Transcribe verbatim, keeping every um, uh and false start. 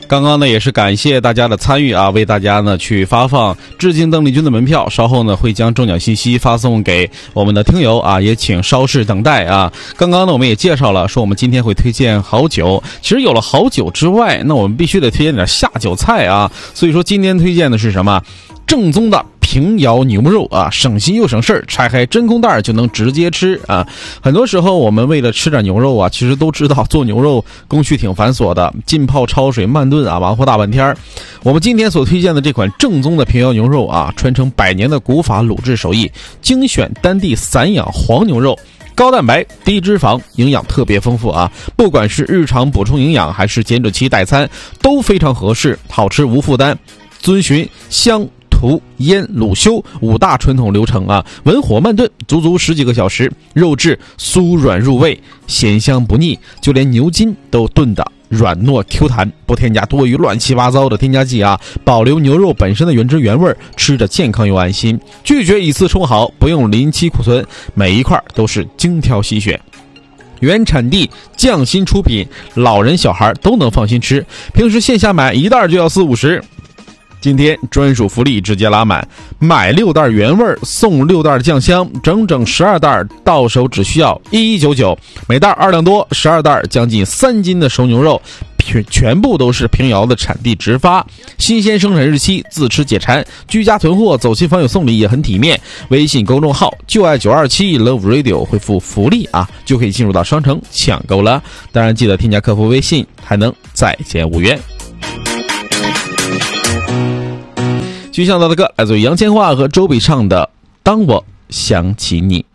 刚刚呢也是感谢大家的参与啊，为大家呢去发放致敬邓丽君的门票，稍后呢会将中奖信息发送给我们的听友啊，也请稍事等待啊。刚刚呢我们也介绍了，说我们今天会推荐好酒，其实有了好酒之外，那我们必须得推荐点下酒菜啊，所以说今天推荐的是什么？正宗的平遥牛肉啊，省心又省事儿，拆开真空袋就能直接吃啊。很多时候我们为了吃点牛肉啊，其实都知道做牛肉工序挺繁琐的，浸泡、焯水、慢炖啊，忙活大半天。我们今天所推荐的这款正宗的平遥牛肉啊，传承百年的古法卤制手艺，精选丹地散养黄牛肉，高蛋白低脂肪，营养特别丰富啊！不管是日常补充营养还是减脂期代餐都非常合适，好吃无负担，遵循香涂腌卤修五大传统流程啊，文火慢炖足足十几个小时，肉质酥软入味，咸香不腻，就连牛筋都炖的软糯 Q 弹，不添加多余乱七八糟的添加剂啊，保留牛肉本身的原汁原味，吃着健康又安心，拒绝以次充好，不用临期库存，每一块都是精挑细选，原产地匠心出品，老人小孩都能放心吃，平时线下买一袋就要四五十。今天专属福利直接拉满，买六袋原味送六袋酱香，整整十二袋，到手只需要一一九九，每袋二两多，十二袋将近三斤的熟牛肉，全部都是平遥的产地直发，新鲜生产日期，自吃解馋，居家囤货，走亲访友送礼也很体面。微信公众号就爱九二七 Love Radio 回复福利啊，就可以进入到商城抢购了。当然记得添加客服微信，还能再减五元。继续想到的歌来自于杨千嬅和周笔畅的《当我想起你》。